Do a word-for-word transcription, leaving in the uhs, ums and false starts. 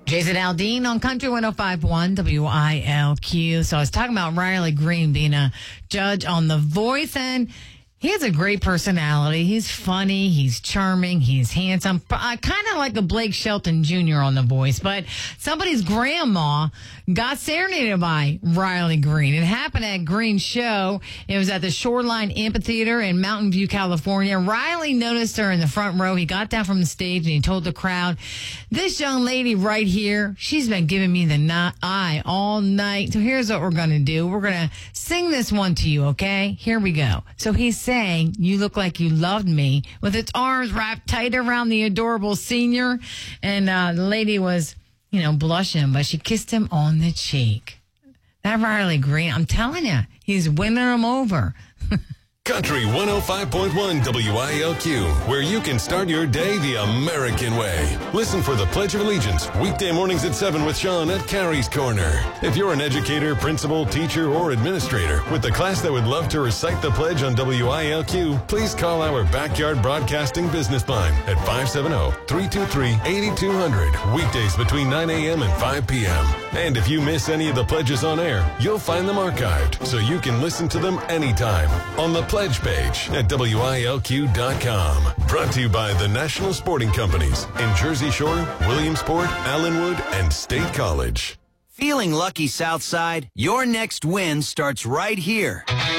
Jason Aldean on Country one oh five point one W I L Q. So I was talking about Riley Green being a judge on The Voice, and he has a great personality. He's funny. He's charming. He's handsome. Uh, kind of like a Blake Shelton Junior on The Voice. But somebody's grandma got serenaded by Riley Green. It happened at Green's show. It was at the Shoreline Amphitheater in Mountain View, California. Riley noticed her in the front row. He got down from the stage and he told the crowd, "This young lady right here, she's been giving me the not eye all night. So here's what we're going to do. We're going to sing this one to you, okay? Here we go." So he's saying, "You look like you loved me," with its arms wrapped tight around the adorable senior. And uh, the lady was, you know, blushing, but she kissed him on the cheek. That Riley Green, I'm telling you, he's winning them over. Country one oh five point one W I L Q, where you can start your day the American way. Listen for the Pledge of Allegiance, weekday mornings at seven with Sean at Carrie's Corner. If you're an educator, principal, teacher, or administrator with a class that would love to recite the pledge on W I L Q, please call our Backyard Broadcasting business line at five seven zero, three two three, eight two zero zero, weekdays between nine a.m. and five p.m. And if you miss any of the pledges on air, you'll find them archived so you can listen to them anytime on the Pledge page at W I L Q dot com. Brought to you by the National Sporting Companies in Jersey Shore, Williamsport, Allenwood, and State College. Feeling lucky, Southside? Your next win starts right here.